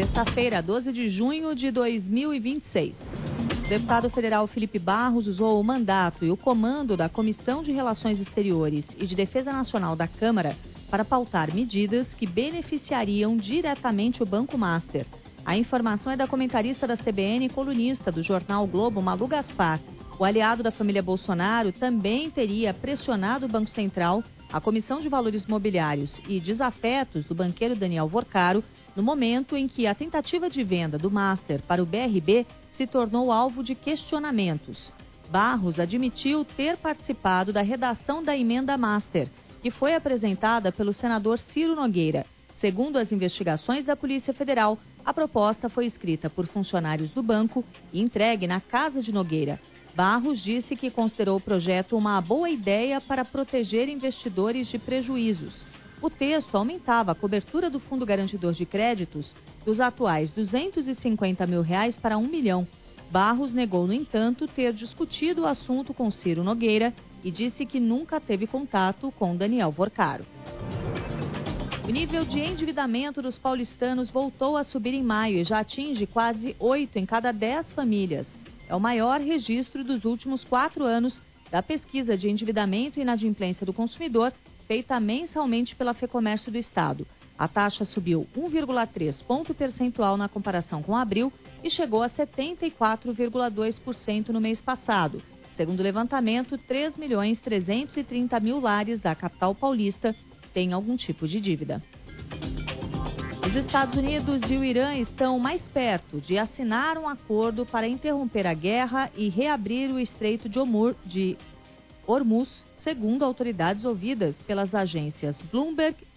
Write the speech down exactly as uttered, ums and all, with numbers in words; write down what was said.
Sexta-feira, doze de junho de dois mil e vinte e seis. O deputado federal Felipe Barros usou o mandato e o comando da Comissão de Relações Exteriores e de Defesa Nacional da Câmara para pautar medidas que beneficiariam diretamente o Banco Master. A informação é da comentarista da C B N e colunista do jornal Globo, Malu Gaspar. O aliado da família Bolsonaro também teria pressionado o Banco Central, a Comissão de Valores Mobiliários e Desafetos do banqueiro Daniel Vorcaro, no momento em que a tentativa de venda do Master para o B R B se tornou alvo de questionamentos. Barros admitiu ter participado da redação da emenda Master, que foi apresentada pelo senador Ciro Nogueira. Segundo as investigações da Polícia Federal, a proposta foi escrita por funcionários do banco e entregue na casa de Nogueira. Barros disse que considerou o projeto uma boa ideia para proteger investidores de prejuízos. O texto aumentava a cobertura do Fundo Garantidor de Créditos dos atuais duzentos e cinquenta mil reais para um milhão. Barros negou, no entanto, ter discutido o assunto com Ciro Nogueira e disse que nunca teve contato com Daniel Vorcaro. O nível de endividamento dos paulistanos voltou a subir em maio e já atinge quase oito em cada dez famílias. É o maior registro dos últimos quatro anos da pesquisa de endividamento e inadimplência do consumidor feita mensalmente pela Fecomércio do Estado. A taxa subiu um vírgula três ponto percentual na comparação com abril e chegou a setenta e quatro vírgula dois por cento no mês passado. Segundo o levantamento, três milhões trezentos e trinta mil lares da capital paulista têm algum tipo de dívida. Os Estados Unidos e o Irã estão mais perto de assinar um acordo para interromper a guerra e reabrir o Estreito de Hormuz, de Hormuz, segundo autoridades ouvidas pelas agências Bloomberg